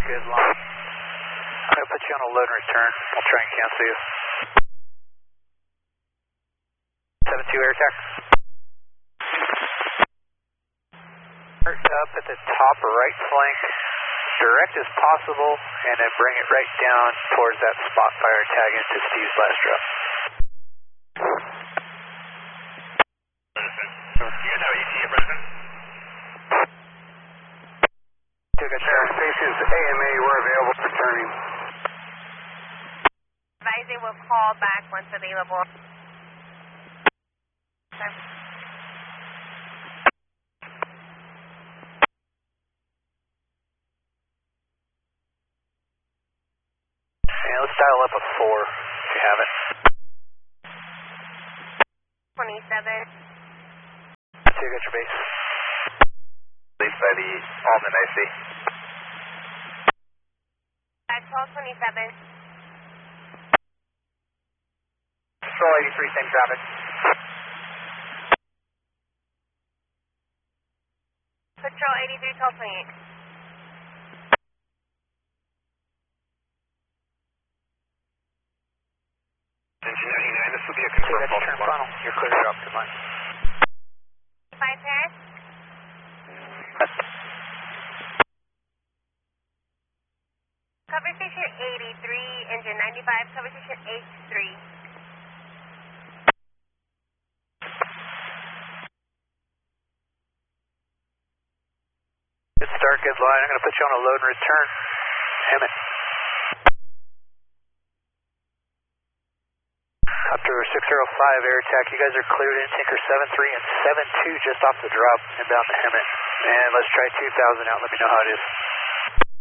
good line. I'm going to put you on a load and return. I'll try and cancel you. 7-2 air attack. Start up at the top right flank, direct as possible, and then bring it right down towards that spot fire tag into Steve's last drop. Do you guys have ETA, President? Stations AMA, we're available for turning. Advising will call back once available. Okay. And let's dial up a 4 if you have it. 27. So you got your base. Released by the Alden IC. At 1227. Control 83, same traffic. Patrol 83, 1228. Engine 99, this will be a So confirmed that's your turn funnel. You're clear to drop. Good line. 5 pass. Cover station 83, engine 95, cover station 83. Good start, good line. I'm going to put you on a load and return. Hammett. After 605 air attack, you guys are cleared in Tinker 73 and 72 just off the drop inbound to Hammett. And let's try 2000 out. Let me know how it is.